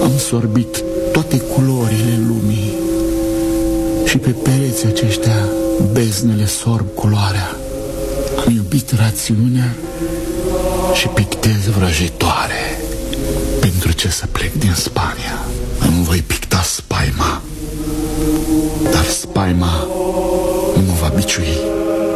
Am sorbit toate culorile lumii și pe pereții aceștia beznele sorb culoarea. Am iubit rațiunea și pictez vrăjitoare. Pentru ce să plec din Spania? Îmi voi picta spaima, dar spaima